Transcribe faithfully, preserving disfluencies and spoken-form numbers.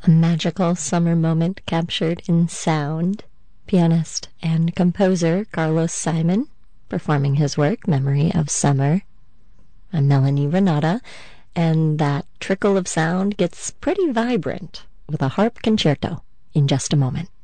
A magical summer moment captured in sound. Pianist and composer Carlos Simon performing his work, Memory of Summer. I'm Melanie Renata, and that trickle of sound gets pretty vibrant with a harp concerto in just a moment.